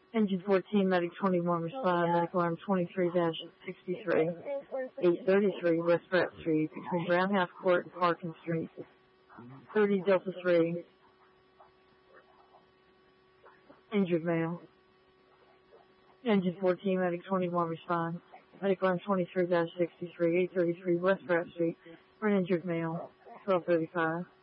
Engine 14, Medic 21, respond. Medical Arm 23-63, 833 West Pratt Street, between Brown Half Court and Parkin Street. 30 Delta 3. Injured male. Engine 14, Medic 21, respond. Medical Arm 23-63, 833 West Pratt Street, for an injured male. 1235.